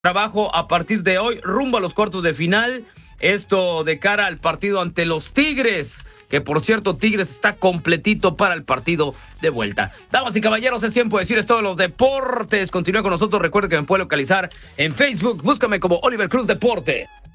trabajo a partir de hoy rumbo a los cuartos de final. Esto de cara al partido ante los Tigres, que por cierto Tigres está completito para el partido de vuelta. Damas y caballeros, es tiempo de decir esto de los deportes. Continúa con nosotros, recuerde que me puede localizar en Facebook, búscame como Oliver Cruz Deporte.